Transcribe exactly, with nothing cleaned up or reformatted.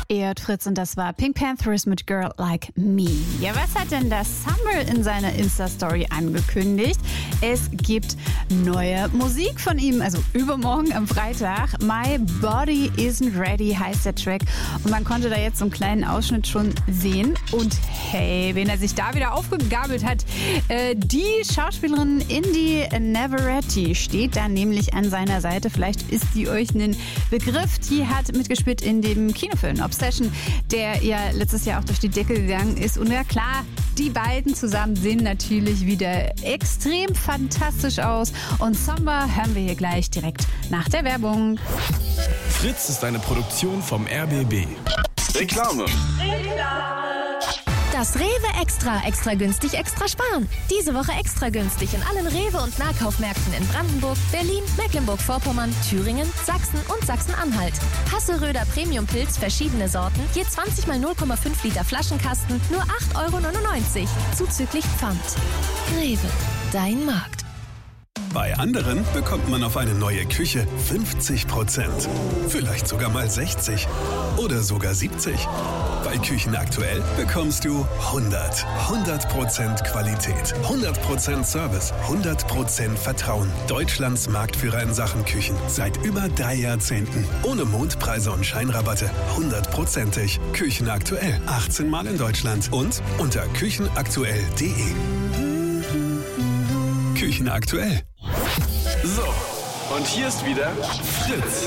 Ihr hört Fritz und das war Pink Panthers mit Girl Like Me. Ja, was hat denn das Summer in seiner Insta-Story angekündigt? Es gibt neue Musik von ihm, also übermorgen am Freitag. My Body Isn't Ready heißt der Track und man konnte da jetzt so einen kleinen Ausschnitt schon sehen. Und hey, wen er sich da wieder aufgegabelt hat, äh, die Schauspielerin Indy Neveretti steht da nämlich an seiner Seite. Vielleicht ist die euch ein Begriff. Die hat mitgespielt in dem Kinofilm Obsession, der ja letztes Jahr auch durch die Decke gegangen ist. Und ja klar, die beiden zusammen sehen natürlich wieder extrem fantastisch aus. Und Samba hören wir hier gleich direkt nach der Werbung. Fritz ist eine Produktion vom R B B. Reklame. Das Rewe Extra. Extra günstig, extra sparen. Diese Woche extra günstig in allen Rewe- und Nahkaufmärkten in Brandenburg, Berlin, Mecklenburg-Vorpommern, Thüringen, Sachsen und Sachsen-Anhalt. Hasseröder Premium-Pilz, verschiedene Sorten, je zwanzig mal null Komma fünf Liter Flaschenkasten, nur acht Euro neunundneunzig. Zuzüglich Pfand. Rewe, dein Markt. Bei anderen bekommt man auf eine neue Küche fünfzig Prozent. Vielleicht sogar mal sechzig oder sogar siebzig. Bei Küchen aktuell bekommst du hundert. hundert Prozent Qualität, hundert Prozent Service, hundert Prozent Vertrauen. Deutschlands Marktführer in Sachen Küchen. Seit über drei Jahrzehnten. Ohne Mondpreise und Scheinrabatte. hundertprozentig. Küchen aktuell. achtzehn Mal in Deutschland. Und unter küchenaktuell punkt de. Küchen aktuell. So, und hier ist wieder Fritz.